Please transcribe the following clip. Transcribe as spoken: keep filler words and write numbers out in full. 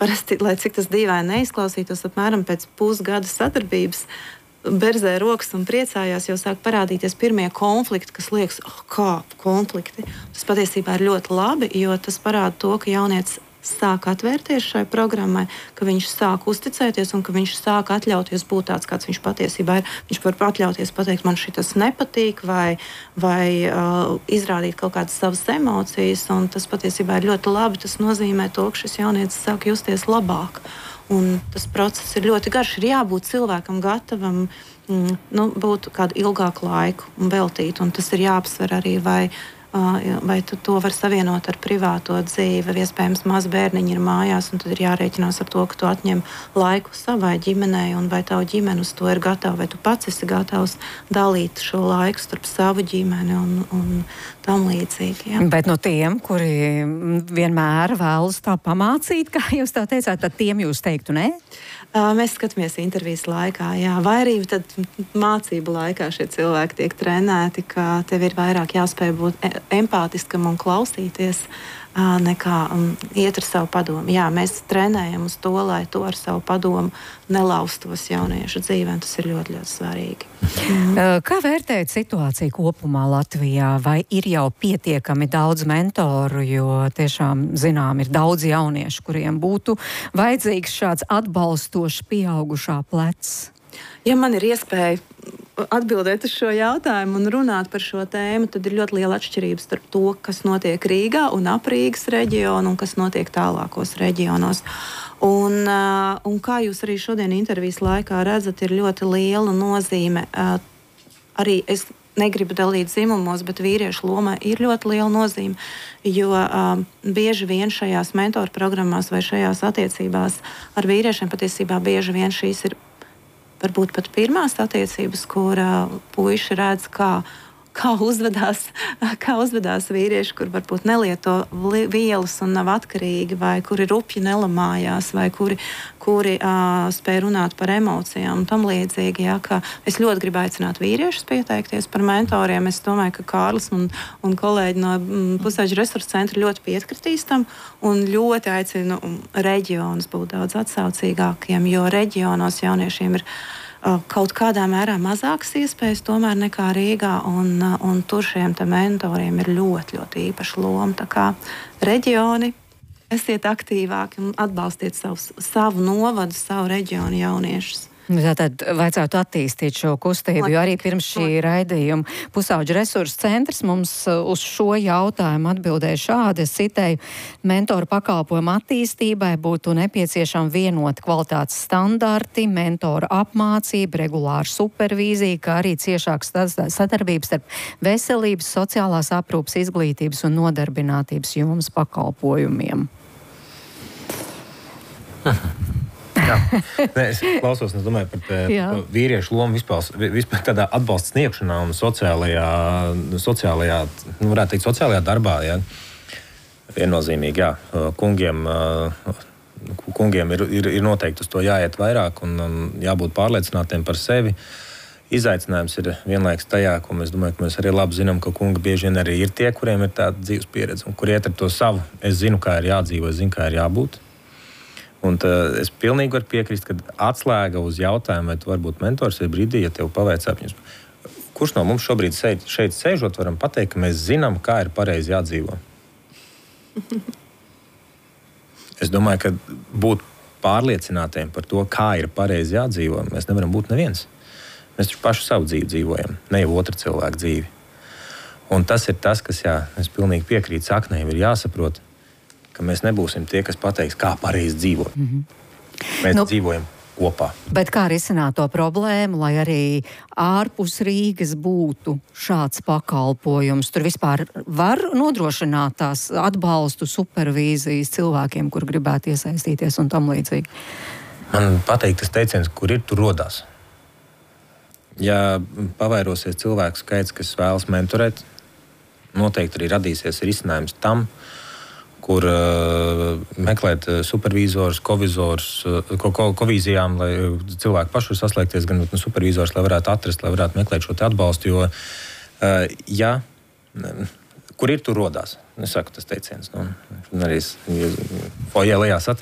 parasti, lai cik tas dīvaini neizklausītos, apmēram pēc pusgada sadarbības berzē rokas un priecājās, jo sāk parādīties pirmie konflikti, kas liekas, oh, kā konflikti. Tas patiesībā ir ļoti labi, jo tas parāda to, ka jaunietis sāk atvērties šai programmai, ka viņš sāk uzticēties un ka viņš sāk atļauties būt tāds, kāds viņš patiesībā ir. Viņš var atļauties pateikt, man šitas nepatīk, vai, vai uh, izrādīt kaut kādas savas emocijas, un tas patiesībā ir ļoti labi. Tas nozīmē to, ka šis jaunietis sāk justies labāk. Un tas process ir ļoti garš. Ir jābūt cilvēkam gatavam mm, nu, būt kādu ilgāku laiku un veltīt. Un tas ir jāapsver arī, vai, uh, vai tu to var savienot ar privāto dzīvi. Iespējams, maz bērniņi ir mājās, un tad ir jārēķinās ar to, ka tu atņem laiku savai ģimenei, un vai tavu ģimeni uz to ir gatava, vai tu pats esi gatavs dalīt šo laiku starp savu ģimeni un, un tam līdzīgi. Jā. Bet no tiem, kuri vienmēr vēlas tā pamācīt, kā jūs tā teicāt, tad tiem jūs teiktu, ne? Mēs skatāmies intervijas laikā, jā. Vai arī tad mācību laikā šie cilvēki tiek trenēti, ka tev ir vairāk jāspēj būt empātiskam un klausīties, nekā um, iet ar savu padomu. Jā, mēs trenējam uz to, lai to ar savu padomu nelaustos jauniešu dzīvē, un tas ir ļoti, ļoti svarīgi. Mm. Kā vērtēt situāciju kopumā Latvijā? Vai ir jau pietiekami daudz mentoru, jo tiešām, zinām, ir daudz jauniešu, kuriem būtu vajadzīgs šāds atbalstošs pieaugušā plecs? Ja man ir iespēja atbildēt uz šo jautājumu un runāt par šo tēmu, tad ir ļoti liela atšķirība starp to, kas notiek Rīgā un ap Rīgas reģionu un kas notiek tālākos reģionos. Un, un kā jūs arī šodien intervijas laikā redzat, ir ļoti liela nozīme. Arī es negribu dalīt dzimumos, bet vīriešu lomai ir ļoti liela nozīme, jo um, bieži vien šajās mentoru programmās vai šajās attiecībās ar vīriešiem patiesībā bieži vien šīs ir varbūt pat pirmās attiecības, kur uh, puiši redz, kā, kā, uzvedās, kā uzvedās vīrieši, kur varbūt nelieto vielas un nav atkarīgi, vai kuri rupji nelamājās, vai kuri, kuri uh, spēj runāt par emocijām un tam līdzīgi. Ja, es ļoti gribu aicināt vīriešus pieteikties par mentoriem. Es domāju, ka Kārlis un, un kolēģi no mm, Pusauģu resursu centra ļoti piekritīs tam un ļoti aicinu reģionus būt daudz atsaucīgākiem, jo reģionos jauniešiem ir kaut kādā mērā mazākas iespējas tomēr nekā Rīgā, un, un tur šiem te mentoriem ir ļoti, ļoti īpaša loma. Tā kā reģioni, esiet aktīvāki un atbalstiet savu, savu novadu, savu reģionu jauniešus. Tātad vajadzētu attīstīt šo kustību, jo arī pirms šī raidījuma Pusauģu resursu centrs mums uz šo jautājumu atbildēja šādi. Es citēju, mentoru pakalpojumu attīstībai būtu nepieciešama vienota kvalitātes standarti, mentoru apmācība, regulāra supervīzija, kā arī ciešāks sadarbības starp veselības, sociālās aprūpes, izglītības un nodarbinātības jomas pakalpojumiem. Jā, Nē, es klausos, es domāju par, te, par vīriešu lomu vispār, vispār tādā atbalsta sniegšanā un sociālajā, sociālajā, nu, varētu teikt, sociālajā darbā, jā. Viennozīmīgi, jā. Kungiem, kungiem ir, ir, ir noteikti uz to jāiet vairāk un, un jābūt pārliecinātiem par sevi. Izaicinājums ir vienlaiks tajā, ko mēs domājam, ka mēs arī labi zinām, ka kungi bieži vien arī ir tie, kuriem ir tāda dzīves pieredze un kur iet ar to savu. Es zinu, kā ir jādzīvo, es zinu, kā ir jābūt. Un tā, es pilnīgi varu piekrist, ka atslēga uz jautājumu, vai tu vari būt mentors, ir brīdī, ja tev paveicā viņus. Kurš no mums šobrīd šeit, šeit sēžot varam pateikt, ka mēs zinām, kā ir pareizi jādzīvo? Es domāju, ka būt pārliecinātiem par to, kā ir pareizi jādzīvo, mēs nevaram būt neviens. Mēs taču pašu savu dzīvi dzīvojam, ne jau otra cilvēka dzīvi. Un tas ir tas, kas, jā, es pilnīgi piekrītu saknēm, ir jāsaprot, ka mēs nebūsim tie, kas pateiks, kā pareizi dzīvot. Mm-hmm. Mēs nu, dzīvojam kopā. Bet kā risināt to problēmu, lai arī ārpus Rīgas būtu šāds pakalpojums? Tur vispār var nodrošināt tās atbalstu supervīzijas cilvēkiem, kur gribētu iesaistīties un tam līdzīgi? Man patīk tas teiciens, kur ir, tur rodās. Ja pavairosies cilvēku skaits, kas vēlas mentorēt, noteikti arī radīsies risinājums tam, kur uh, meklēt uh, supervīzors, kovizors, uh, ko, ko, kovīzijām, lai cilvēki paši var saslēgties, gan no supervīzors, lai varētu atrast, lai varētu meklēt šo te atbalstu, jo, uh, ja, kur ir, tur rodās. Es saku tas teiciens, nu, arī es, ja, ja lejā